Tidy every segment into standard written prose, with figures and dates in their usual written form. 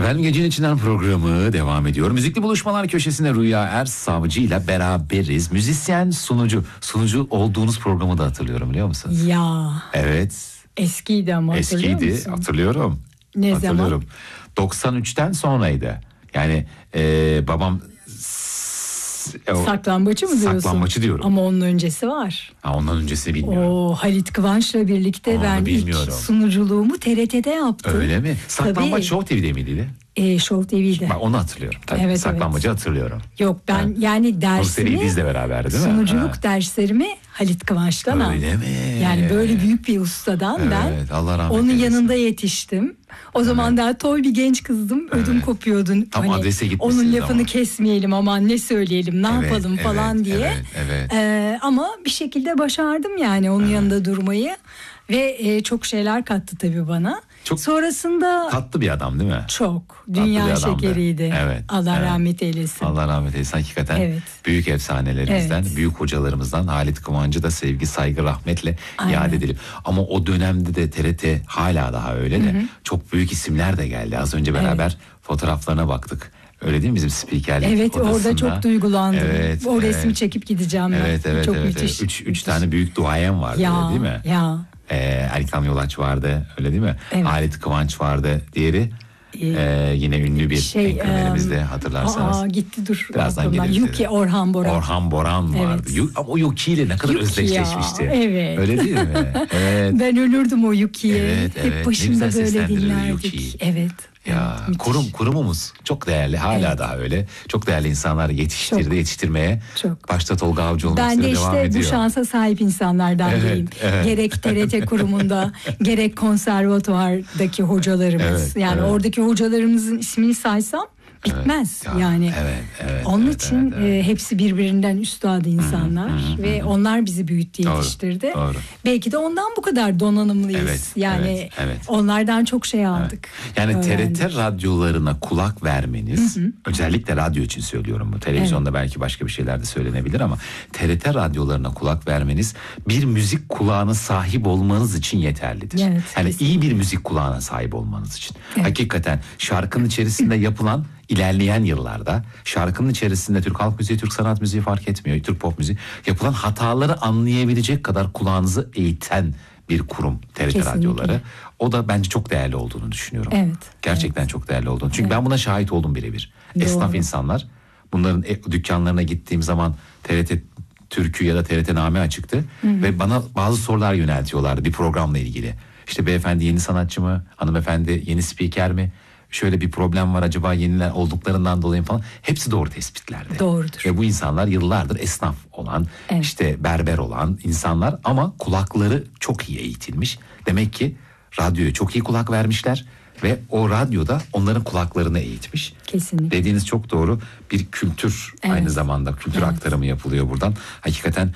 Efendim Gecenin İçinden programı devam ediyor. Müzikli Buluşmalar köşesinde Rüya Ersavcı ile beraberiz. Müzisyen, sunucu olduğunuz programı da hatırlıyorum, biliyor musunuz? Ya. Evet. Eskiydi ama, Eskiydi, musun? Hatırlıyorum. Ne hatırlıyorum. zaman? 93'ten sonraydı. Yani babam... Saklambaçı mı diyorsun? Saklambaçı diyorum. Ama onun öncesi var. Ondan öncesi bilmiyorum. O Halit Kıvanç'la birlikte ben ilk sunuculuğumu TRT'de yaptım. Öyle mi? Saklambaç Show TV'de miydi? Show TV'de. Ben onu hatırlıyorum. Tabii. Evet, Saklambacı hatırlıyorum. Yok ben yani dersimi, bizle beraberdi değil mi? Sunuculuk derslerimi Halit Kıvanç'tan aldım. Öyle mi? Yani böyle büyük bir ustadan ben Allah rahmet onun eylesin. yanında yetiştim. O zaman daha toy bir genç kızdım. Ödüm kopuyordu. Tam adrese gitmişsiniz onun lafını ama. Kesmeyelim, aman ne söyleyelim, ne yapalım falan diye. Evet. Ama bir şekilde başardım yani onun yanında durmayı. Ve çok şeyler kattı tabii bana. Çok sonrasında tatlı bir adam değil mi? Çok. Dünya şekeriydi. Evet. Allah rahmet eylesin. Allah rahmet eylesin. Hakikaten büyük efsanelerimizden, büyük hocalarımızdan Halit Kıvanç'ı da sevgi, saygı, rahmetle yad edelim. Ama o dönemde de TRT hala daha öyle de çok büyük isimler de geldi. Az önce beraber fotoğraflarına baktık. Öyle değil mi bizim spikerlik odasında? Evet, orada çok duygulandım. O resmi çekip gideceğim ben. Evet. Çok müthiş. Üç tane büyük duayen vardı değil mi? Ya. Erkam Yolaç vardı, öyle değil mi? Evet. Halit Kıvanç vardı. Diğeri yine ünlü bir enkırmenimiz de hatırlarsanız. Gitti dur. Birazdan geliriz. Yuki Orhan Boran. Orhan Boran vardı. Ama o Yuki ile ne kadar özdeşleşmişti. Evet. Öyle değil mi? Evet. Ben ölürdüm o Yuki'ye. Evet. Hep başında böyle dinlerdik. Evet. Ya kurumumuz çok değerli, hala daha öyle. Çok değerli insanlar yetiştirmeye. Çok. Başta Tolga Avcı olmak üzere devam ediyor. Ben de işte bu şansa sahip insanlardan biriyim. Gerek TRT kurumunda, gerek konservatuvardaki hocalarımız. Oradaki hocalarımızın ismini saysam bitmez yani. Onun için hepsi birbirinden üstad insanlar ve onlar bizi büyüttü, yetiştirdi. Doğru. Belki de ondan bu kadar donanımlıyız. Onlardan çok şey aldık. Yani TRT radyolarına kulak vermeniz, özellikle radyo için söylüyorum bu. Televizyonda belki başka bir şeyler de söylenebilir ama TRT radyolarına kulak vermeniz bir müzik kulağına sahip olmanız için yeterlidir. Yani iyi bir müzik kulağına sahip olmanız için. Hakikaten şarkının içerisinde yapılan İlerleyen yıllarda şarkının içerisinde Türk halk müziği, Türk sanat müziği fark etmiyor, Türk pop müziği, yapılan hataları anlayabilecek kadar kulağınızı eğiten bir kurum TRT radyoları. O da bence çok değerli olduğunu düşünüyorum. Gerçekten çok değerli olduğunu. Çünkü ben buna şahit oldum birebir. Esnaf insanlar, bunların dükkanlarına gittiğim zaman TRT Türkü ya da TRT Name açıktı ve bana bazı sorular yöneltiyorlardı bir programla ilgili. İşte beyefendi yeni sanatçı mı, hanımefendi yeni spiker mi? Şöyle bir problem var acaba yeniler olduklarından dolayı falan. Hepsi doğru tespitlerdi. Doğrudur. Ve bu insanlar yıllardır esnaf olan, işte berber olan insanlar ama kulakları çok iyi eğitilmiş. Demek ki radyoya çok iyi kulak vermişler ve o radyoda onların kulaklarını eğitmiş. Kesinlikle. Dediğiniz çok doğru. Bir kültür aynı zamanda kültür aktarımı yapılıyor buradan. Hakikaten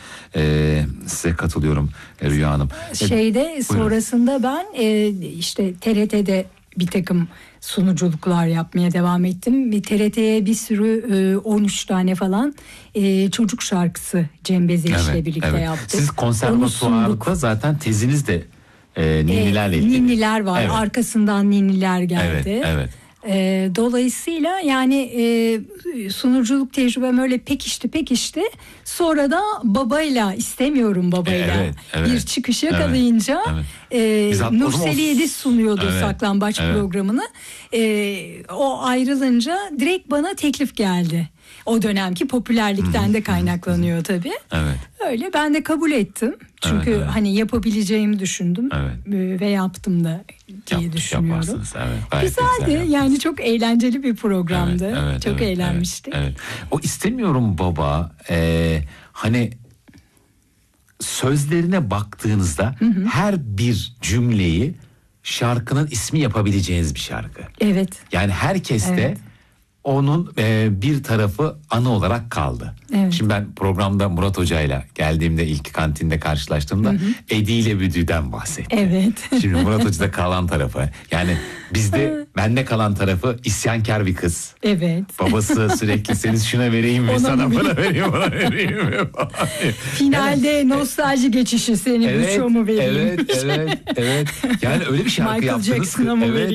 size katılıyorum Rüya Hanım. Sonrasında ben işte TRT'de bir takım sunuculuklar yapmaya devam ettim. TRT'ye bir sürü 13 tane falan çocuk şarkısı Cem Bezeyiş'le birlikte yaptık. Siz konservatuvarda zaten teziniz de ninnilerle ilgili. Ninniler var. Arkasından ninniler geldi. Evet. Dolayısıyla yani sunuculuk tecrübem öyle pekişti. Sonra da babayla bir çıkış yakalayınca Nursel Yediz sunuyordu saklambaç programını. O ayrılınca direkt bana teklif geldi. O dönemki popülerlikten de kaynaklanıyor tabii. Öyle ben de kabul ettim. Çünkü hani yapabileceğimi düşündüm ve yaptım da diye düşünüyorum. Güzeldi. Yani çok eğlenceli bir programdı. Çok eğlenmiştik. O istemiyorum baba hani sözlerine baktığınızda her bir cümleyi şarkının ismi yapabileceğiniz bir şarkı. Yani herkeste onun bir tarafı anı olarak kaldı. Şimdi ben programda Murat Hoca'yla geldiğimde ilk kantinde karşılaştığımda Edi ile Büdü'den bahsetti. Şimdi Murat Hoca'da kalan tarafı. Yani bizde bende kalan tarafı isyankar bir kız. Babası sürekli seni şuna vereyim mi, sana bana vereyim, bana vereyim mi falan. Finalde nostalji geçişi seni bu şomu vereyim. Evet. Yani öyle bir şarkı Michael yaptınız. Jackson'a mı vereyim?